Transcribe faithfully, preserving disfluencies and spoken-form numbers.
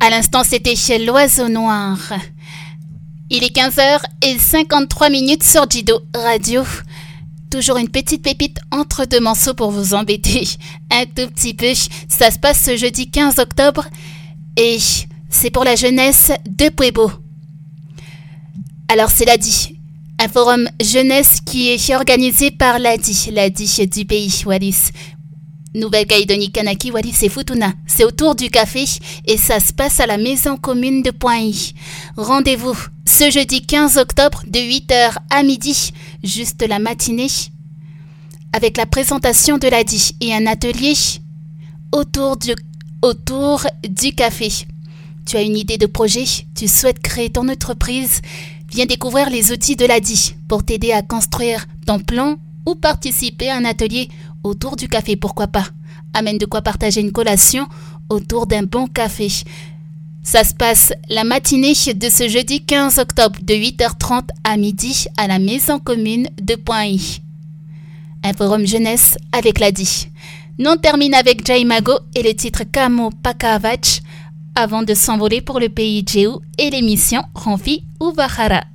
À l'instant, c'était chez l'Oiseau Noir. Il est quinze heures cinquante-trois minutes sur Jido Radio. Toujours une petite pépite entre deux morceaux pour vous embêter un tout petit peu. Ça se passe ce jeudi quinze octobre et c'est pour la jeunesse de Puebo. Alors c'est l'A D I, un forum jeunesse qui est organisé par l'A D I, l'A D I du pays Wallis. Nouvelle-Calédonie, Kanaki, Wallis et Futuna. C'est autour du café et ça se passe à la maison commune de Point-I. Rendez-vous ce jeudi quinze octobre de huit heures à midi, juste la matinée, avec la présentation de l'A D I et un atelier autour du, autour du café. Tu as une idée de projet, tu souhaites créer ton entreprise, viens découvrir les outils de l'A D I pour t'aider à construire ton plan ou participer à un atelier autour du café, pourquoi pas. Amène de quoi partager une collation autour d'un bon café. Ça se passe la matinée de ce jeudi quinze octobre de huit heures trente à midi à la maison commune de Point-I. Un forum jeunesse avec l'A D I. Nous on termine avec Jai Mago et le titre Kamo Pakavach avant de s'envoler pour le pays Jéhu et l'émission Renfi Ouvahara.